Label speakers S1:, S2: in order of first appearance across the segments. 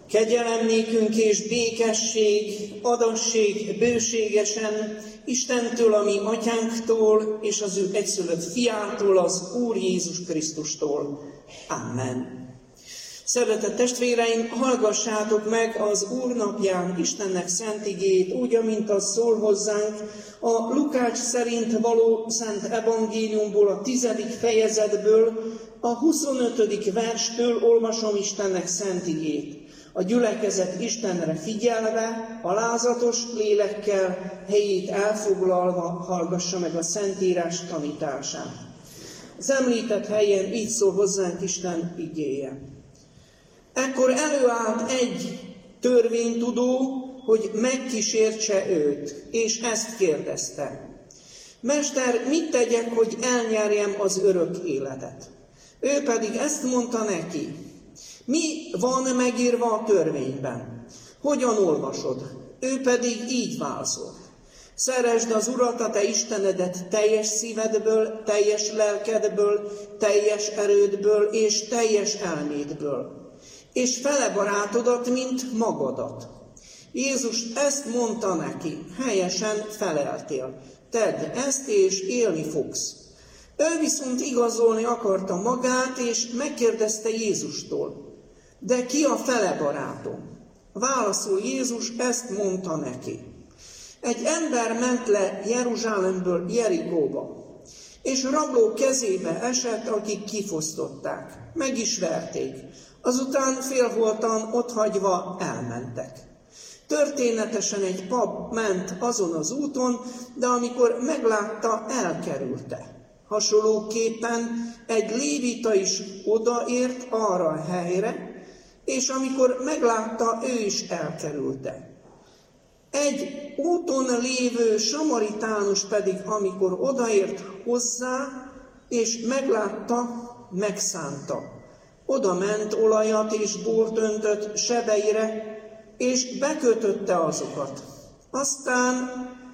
S1: Kegyelem nékünk és békesség adassék bőségesen Istentől, a mi atyánktól, és az ő egyszülött fiától, az Úr Jézus Krisztustól. Amen. Szeretett testvéreim, hallgassátok meg az Úr napján Istennek szent igét, úgy, amint az szól hozzánk a Lukács szerint való szent evangéliumból, a 10. fejezetből, a 25. verstől olvasom Istennek szent igét. A gyülekezet Istenre figyelve, alázatos lélekkel, helyét elfoglalva hallgassa meg a Szentírás tanítását. Az említett helyen így szól hozzánk Isten igéje. Ekkor előállt egy törvénytudó, hogy megkísértse őt, és ezt kérdezte. Mester, mit tegyek, hogy elnyerjem az örök életet? Ő pedig ezt mondta neki. Mi van megírva a törvényben? Hogyan olvasod? Ő pedig így válaszolt. Szeresd az Urat, a te Istenedet teljes szívedből, teljes lelkedből, teljes erődből és teljes elmédből, és fele barátodat, mint magadat. Jézus ezt mondta neki, helyesen feleltél. Tedd ezt, és élni fogsz. Ő viszont igazolni akarta magát, és megkérdezte Jézustól. De ki a fele barátom? Válaszul Jézus, ezt mondta neki. Egy ember ment le Jeruzsálemből Jerikóba, és rablók kezébe esett, akik kifosztották. Meg is verték. Azután félholtan otthagyva elmentek. Történetesen egy pap ment azon az úton, de amikor meglátta, elkerülte. Hasonlóképpen egy lévita is odaért arra a helyre, és amikor meglátta, ő is elkerülte. Egy úton lévő samaritánus pedig, amikor odaért hozzá, és meglátta, megszánta. Oda ment, olajat és bort öntött sebeire, és bekötötte azokat. Aztán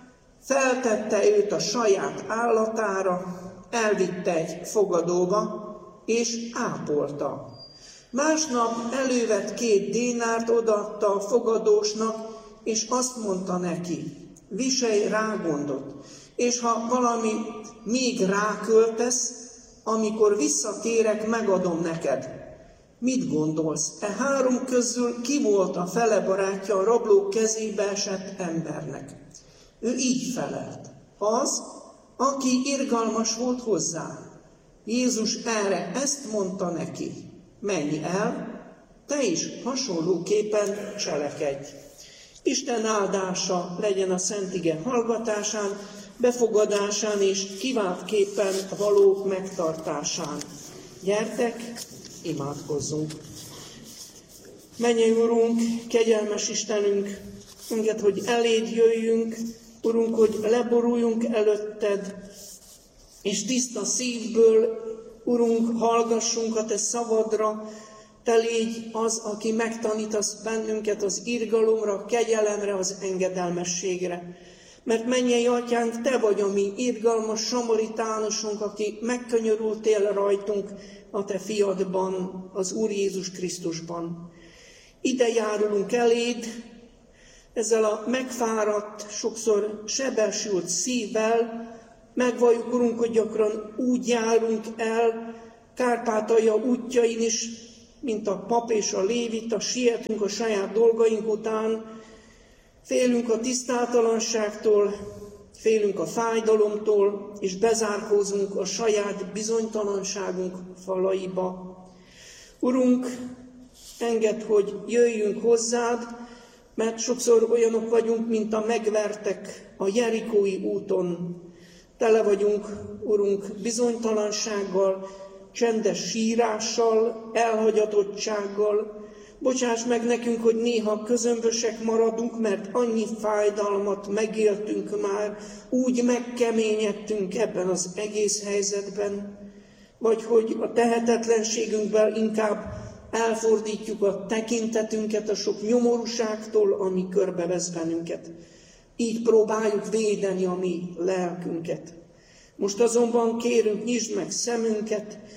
S1: feltette őt a saját állatára, elvitte egy fogadóba, és ápolta. Másnap elővett 2 dénárt, odaadta a fogadósnak, és azt mondta neki, viselj rá gondot, és ha valami még ráköltesz, amikor visszatérek, megadom neked. Mit gondolsz? 3 közül ki volt a fele barátja a rablók kezébe esett embernek? Ő így felelt. Az, aki irgalmas volt hozzá. Jézus erre ezt mondta neki. Menj el, te is hasonlóképpen cselekedj. Isten áldása legyen a szent ige hallgatásán, befogadásán és kiváltképpen való megtartásán. Gyertek, imádkozzunk! Mennyei Urunk, kegyelmes Istenünk, engedd, hogy eléd jöjjünk, Urunk, hogy leboruljunk előtted, és tiszta szívből, Urunk, hallgassunk a te szavadra, te légy az, aki megtanítasz bennünket az irgalomra, a kegyelemre, az engedelmességre. Mert mennyei atyánk, te vagy a mi irgalmas samaritánusunk, aki megkönyörültél rajtunk a te fiadban, az Úr Jézus Krisztusban. Ide járulunk eléd, ezzel a megfáradt, sokszor sebesült szívvel, megvalljuk, Urunk, hogy gyakran úgy járunk el, Kárpátalja útjain is, mint a pap és a lévita, sietünk a saját dolgaink után, félünk a tisztátalanságtól, félünk a fájdalomtól, és bezárkózunk a saját bizonytalanságunk falaiba. Urunk, engedd, hogy jöjjünk hozzád, mert sokszor olyanok vagyunk, mint a megvertek a jerikói úton. Tele vagyunk, Urunk, bizonytalansággal, csendes sírással, elhagyatottsággal. Bocsáss meg nekünk, hogy néha közömbösek maradunk, mert annyi fájdalmat megéltünk már, úgy megkeményedtünk ebben az egész helyzetben, vagy hogy a tehetetlenségünkben inkább elfordítjuk a tekintetünket a sok nyomorúságtól, ami körbevesz bennünket. Így próbáljuk védeni a mi lelkünket. Most azonban kérünk, nyisd meg szemünket,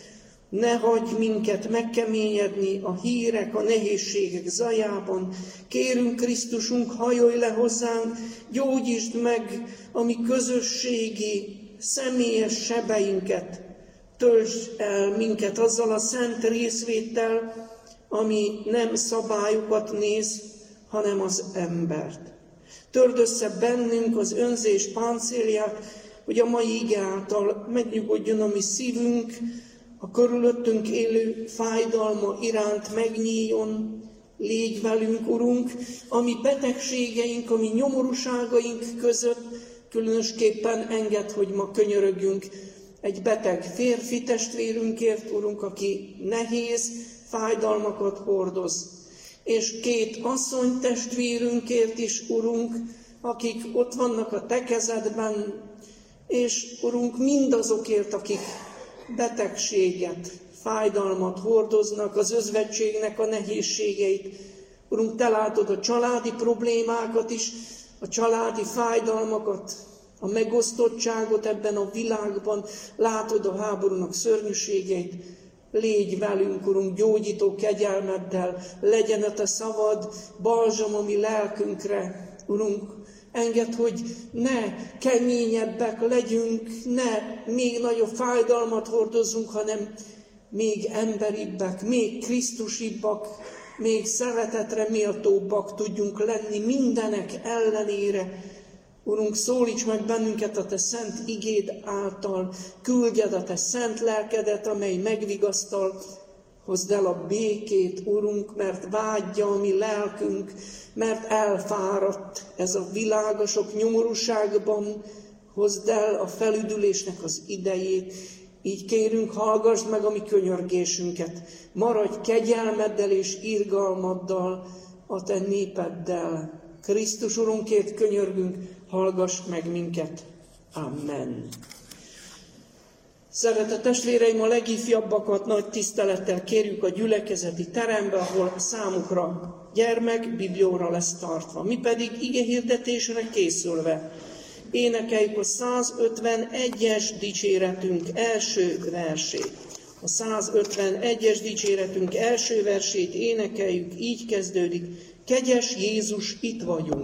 S1: Ne hagyj minket megkeményedni a hírek, a nehézségek zajában. Kérünk, Krisztusunk, hajolj le hozzánk, gyógyítsd meg a mi közösségi, személyes sebeinket. Töltsd el minket azzal a szent részvéttel, ami nem szabályokat néz, hanem az embert. Törd össze bennünk az önzés páncélját, hogy a mai ige által megnyugodjon a mi szívünk, a körülöttünk élő fájdalma iránt megnyíljon. Légy velünk, Urunk, a mi betegségeink, a mi nyomorúságaink között, különösképpen engedd, hogy ma könyörögjünk egy beteg férfi testvérünkért, Urunk, aki nehéz fájdalmakat hordoz. És két asszony testvérünkért is, Urunk, akik ott vannak a Te kezedben, és Urunk, mindazokért, akik betegséget, fájdalmat hordoznak, az özvegységnek a nehézségeit. Urunk, Te látod a családi problémákat is, a családi fájdalmakat, a megosztottságot ebben a világban, látod a háborúnak szörnyűségeit. Légy velünk, Urunk, gyógyító kegyelmeddel, legyen a Te szavad balzsam a mi lelkünkre. Urunk, engedd, hogy ne keményebbek legyünk, ne még nagyobb fájdalmat hordozzunk, hanem még emberibbek, még krisztusibbak, még szeretetre méltóbbak tudjunk lenni mindenek ellenére. Urunk, szólíts meg bennünket a Te szent igéd által, küldjed a Te szent lelkedet, amely megvigasztal. Hozd el a békét, Urunk, mert vágyja a mi lelkünk, mert elfáradt ez a világ a sok nyomorúságban. Hozd el a felüdülésnek az idejét, így kérünk, hallgass meg a mi könyörgésünket. Maradj kegyelmeddel és irgalmaddal a Te népeddel. Krisztus Urunkért könyörgünk, hallgass meg minket. Amen. Szeretett testvéreim, a legifjabbakat nagy tisztelettel kérjük a gyülekezeti terembe, ahol számukra gyermek biblióra lesz tartva. Mi pedig igehirdetésre készülve énekeljük a 151-es dicséretünk első versét. A 151-es dicséretünk első versét énekeljük, így kezdődik: Kegyes Jézus, itt vagyunk.